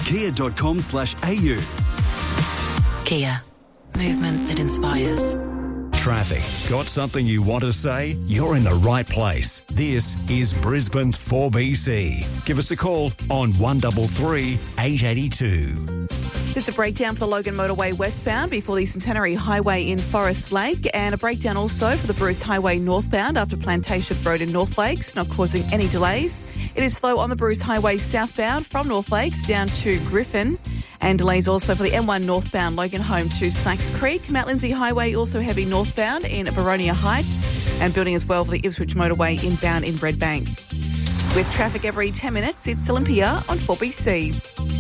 kia.com.au. Kia. Movement that inspires. Traffic. Got something you want to say? You're in the right place. This is Brisbane's 4BC. Give us a call on 133 882. There's a breakdown for the Logan Motorway westbound before the Centenary Highway in Forest Lake, and a breakdown also for the Bruce Highway northbound after Plantation Road in North Lakes, not causing any delays. It is slow on the Bruce Highway southbound from North Lakes down to Griffin, and delays also for the M1 northbound Logan Home to Snacks Creek. Mount Lindsay Highway also heavy northbound in Baronia Heights, and building as well for the Ipswich Motorway inbound in Redbank. With traffic every 10 minutes, it's Olympia on 4BC.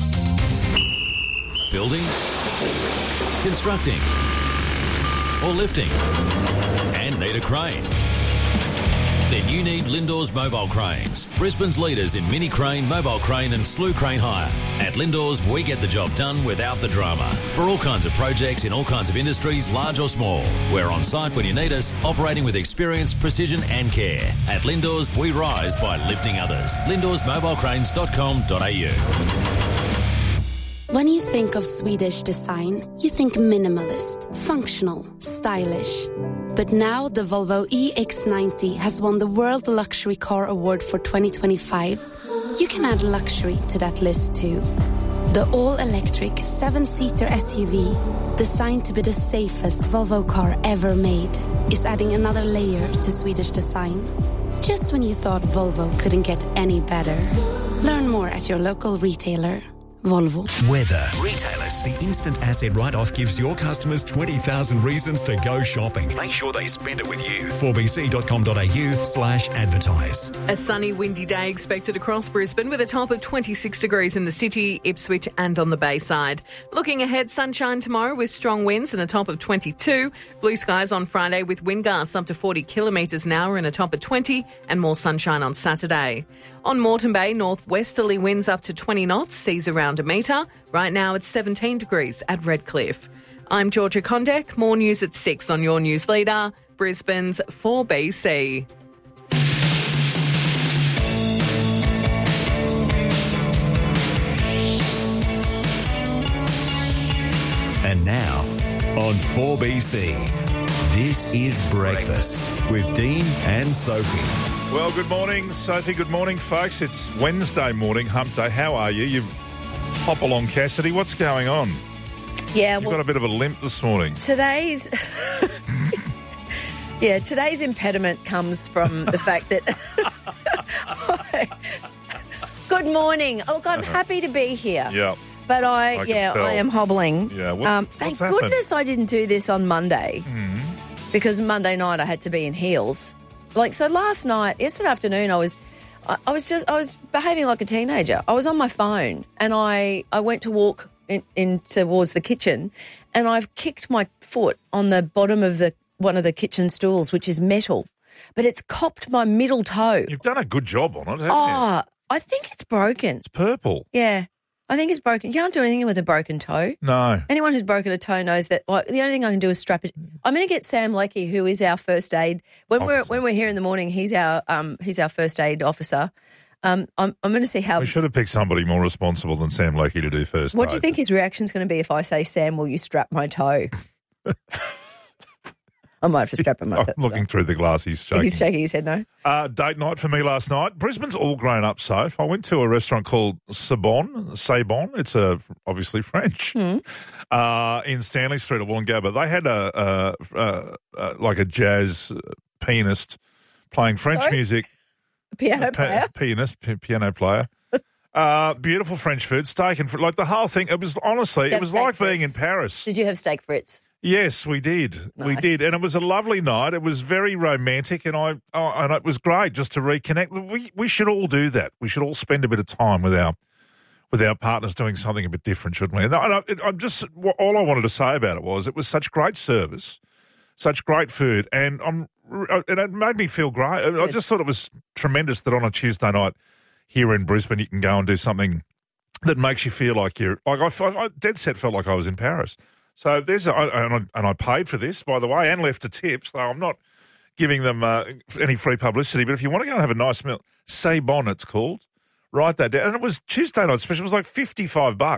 Building, constructing, or lifting, and need a crane? Then you need Lindor's Mobile Cranes, Brisbane's leaders in mini crane, mobile crane and slew crane hire. At Lindor's, we get the job done without the drama. For all kinds of projects in all kinds of industries, large or small. We're on site when you need us, operating with experience, precision and care. At Lindor's, we rise by lifting others. lindorsmobilecranes.com.au. When you think of Swedish design, you think minimalist, functional, stylish. But now the Volvo EX90 has won the World Luxury Car Award for 2025. You can add luxury to that list too. The all-electric 7-seater SUV, designed to be the safest Volvo car ever made, is adding another layer to Swedish design. Just when you thought Volvo couldn't get any better. Learn more at your local retailer. Volvo. Weather. Retailers. The instant asset write-off gives your customers 20,000 reasons to go shopping. Make sure they spend it with you. 4bc.com.au/advertise. A sunny, windy day expected across Brisbane with a top of 26 degrees in the city, Ipswich and on the Bayside. Looking ahead, sunshine tomorrow with strong winds and a top of 22. Blue skies on Friday with wind gusts up to 40 kilometres an hour and a top of 20, and more sunshine on Saturday. On Moreton Bay, northwesterly winds up to 20 knots, seas around a metre. Right now it's 17 degrees at Redcliffe. I'm Georgia Condek. More news at 6 on your news leader, Brisbane's 4BC. And now, on 4BC, this is Breakfast with Dean and Sophie. Well, good morning, Sophie. Good morning, folks. It's Wednesday morning, hump day. How are you? You hop along, Cassidy. What's going on? Yeah, You've got a bit of a limp this morning. Today's impediment comes from the fact that... Good morning. Look, I'm happy to be here. Yeah. But I tell. am hobbling. Yeah. Thank goodness I didn't do this on Monday. Because Monday night I had to be in heels. Yesterday afternoon, I was behaving like a teenager. I was on my phone and I went to walk in towards the kitchen, and I've kicked my foot on the bottom of one of the kitchen stools, which is metal, but it's copped my middle toe. You've done a good job on it, haven't you? I think it's broken. It's purple. Yeah. I think it's broken. You can't do anything with a broken toe. No. Anyone who's broken a toe knows that. Well, the only thing I can do is strap it. I'm going to get Sam Leckie, who is our first aid. When we're here in the morning, he's our first aid officer. I'm going to see how. We should have picked somebody more responsible than Sam Leckie to do first What aid. do you think his reaction's going to be if I say, Sam, will you strap my toe? I might have to strap him up. I'm looking through the glass. He's shaking. He's shaking his head no. Date night for me last night. Brisbane's all grown up, Soph. I went to a restaurant called Sabon. It's obviously French, in Stanley Street at Wollongabba. They had like a jazz pianist playing French music. Piano player? Piano player. Beautiful French food, steak and like the whole thing. It was honestly, it was like being in Paris. Did you have steak frites? Yes, we did. Nice. We did, and it was a lovely night. It was very romantic, and and it was great just to reconnect. We should all do that. We should all spend a bit of time with our partners doing something a bit different, shouldn't we? And all I wanted to say about it was such great service, such great food, and it made me feel great. I just thought it was tremendous that on a Tuesday night here in Brisbane you can go and do something that makes you feel like you're like I dead set felt like I was in Paris. So and I paid for this, by the way, and left a tip, so I'm not giving them any free publicity. But if you want to go and have a nice meal, C'est Bon, it's called. Write that down. And it was Tuesday night special. It was like $55.